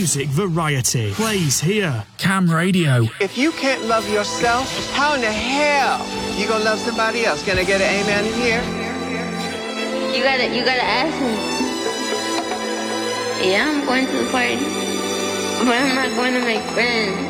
music variety plays here. Cam Radio. If you can't love yourself, how in the hell you gonna love somebody else? Can I get an amen in here? You gotta ask him. Yeah, I'm going to the party, but I'm not going to make friends.